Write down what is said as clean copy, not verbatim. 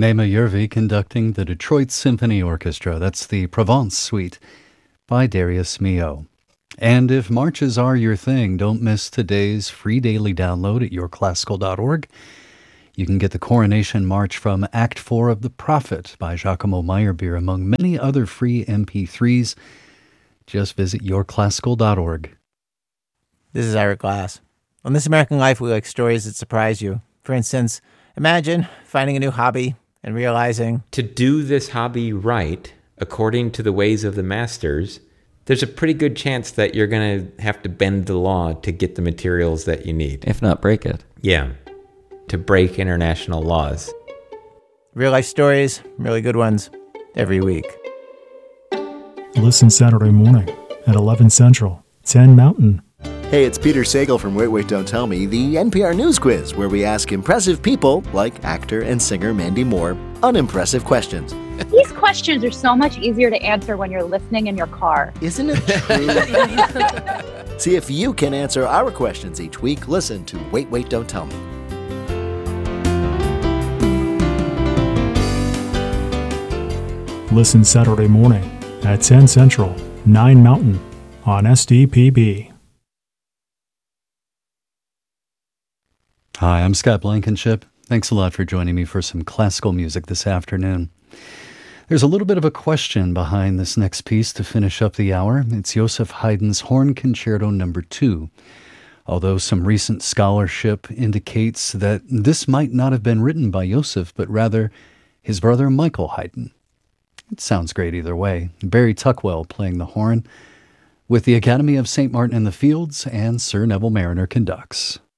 Nema Yervi conducting the Detroit Symphony Orchestra. That's the Provence Suite by Darius Milhaud. And if marches are your thing, don't miss today's free daily download at yourclassical.org. You can get the Coronation March from Act 4 of The Prophet by Giacomo Meyerbeer, among many other free MP3s. Just visit yourclassical.org. This is Ira Glass. On This American Life, we like stories that surprise you. For instance, imagine finding a new hobby and realizing to do this hobby right, according to the ways of the masters, there's a pretty good chance that you're going to have to bend the law to get the materials that you need. If not break it. Yeah, to break international laws. real life stories, really good ones, every week. Listen Saturday morning at 11 Central, 10 Mountain. Hey, it's Peter Sagal from Wait, Wait, Don't Tell Me, the NPR News Quiz, where we ask impressive people, like actor and singer Mandy Moore, unimpressive questions. These questions are so much easier to answer when you're listening in your car. Isn't it true? See if you can answer our questions each week. Listen to Wait, Wait, Don't Tell Me. Listen Saturday morning at 10 Central, 9 Mountain on SDPB. Hi, I'm Scott Blankenship. Thanks a lot for joining me for some classical music this afternoon. There's a little bit of a question behind this next piece to finish up the hour. It's Joseph Haydn's Horn Concerto No. 2. Although some recent scholarship indicates that this might not have been written by Joseph, but rather his brother Michael Haydn. It sounds great either way. Barry Tuckwell playing the horn with the Academy of St. Martin in the Fields, and Sir Neville Mariner conducts.